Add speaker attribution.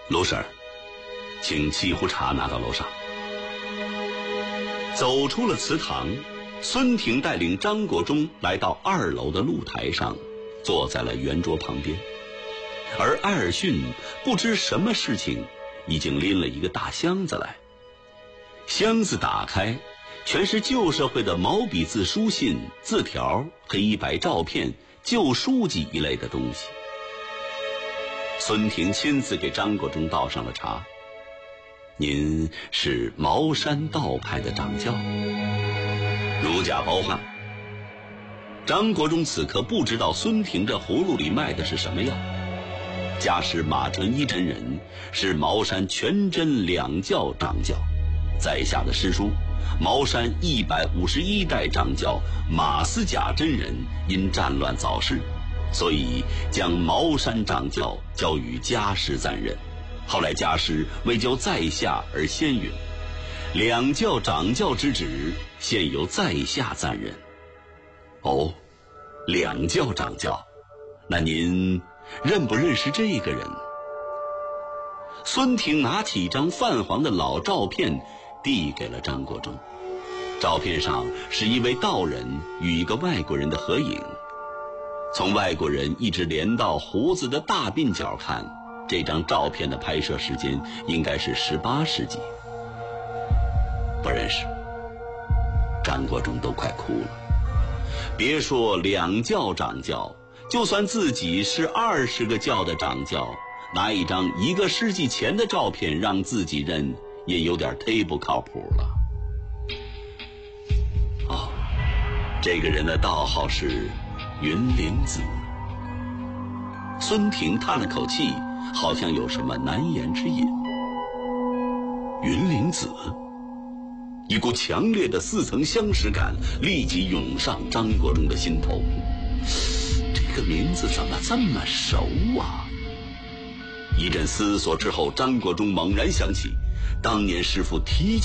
Speaker 1: 卢婶儿，请沏壶茶拿到楼上。走出了祠堂，孙婷带领张国忠来到2楼的露台上，坐在了圆桌旁边。而艾尔逊不知什么事情，已经拎了一个大箱子来。箱子打开，全是旧社会的毛笔字书信、字条、黑白照片、旧书籍一类的东西。孙婷亲自给张国忠倒上了茶。您是茅山道派的掌教？如假包换。张国忠此刻不知道孙婷这葫芦里卖的是什么药。家师马纯一真人是茅山全真2教掌教，在下的师叔茅山151代掌教马思甲真人因战乱早逝，所以将茅山掌教交予家师暂任。后来家师为救在下而先允，2教掌教之职现由在下暂任。哦，2教掌教，那您认不认识这个人？孙婷拿起一张泛黄的老照片递给了张国忠。照片上是一位道人与一个外国人的合影，从外国人一直连到胡子的大鬓角看，这张照片的拍摄时间应该是18世纪。不认识。张国忠都快哭了。别说2教掌教，就算自己是20个教的掌教，拿一张1个世纪前的照片让自己认，也有点忒不靠谱了。哦，这个人的道号是云灵子。孙婷叹了口气，好像有什么难言之隐。云灵子，一股强烈的似曾相识感立即涌上张国忠的心头。这个名字怎么这么熟啊？一阵思索之后，张国忠猛然想起当年师父提